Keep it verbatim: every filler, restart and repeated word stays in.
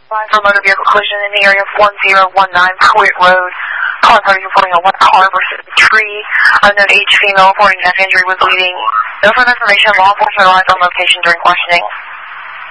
For motor vehicle collision in the area of one zero one nine Pruitt Road. Caller party reporting a one car versus a tree. Unknown age female reporting neck injury with bleeding. No further information. Law enforcement arrived on location during questioning.